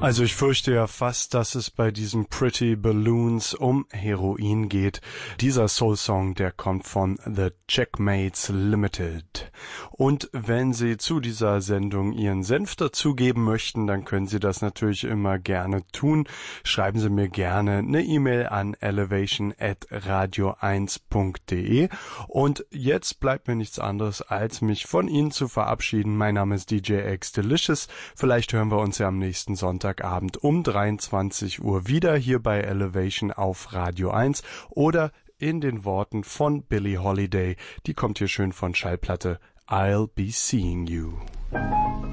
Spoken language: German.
Also ich fürchte ja fast, dass es bei diesen Pretty Balloons um Heroin geht. Dieser Soul-Song, der kommt von The Checkmates Limited. Und wenn Sie zu dieser Sendung Ihren Senf dazugeben möchten, dann können Sie das natürlich immer gerne tun. Schreiben Sie mir gerne eine E-Mail an elevation@radio1.de. Und jetzt bleibt mir nichts anderes, als mich von Ihnen zu verabschieden. Mein Name ist DJ X Delicious. Vielleicht hören wir uns ja am nächsten Sonntagabend um 23 Uhr wieder hier bei Elevation auf Radio 1 oder in den Worten von Billie Holiday. Die kommt hier schön von Schallplatte I'll Be Seeing You.